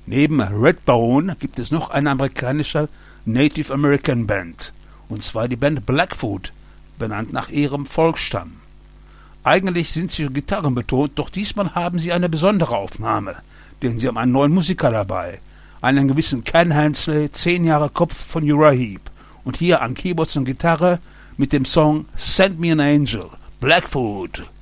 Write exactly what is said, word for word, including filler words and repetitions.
Neben Redbone gibt es noch eine amerikanische Native American Band, und zwar die Band Blackfoot, benannt nach ihrem Volksstamm. Eigentlich sind sie gitarrenbetont, doch diesmal haben sie eine besondere Aufnahme, denn sie haben einen neuen Musiker dabei, einen gewissen Ken Hensley, zehn Jahre Kopf von Uriah Heep, und hier an Keyboards und Gitarre mit dem Song Send Me an Angel, Blackfoot.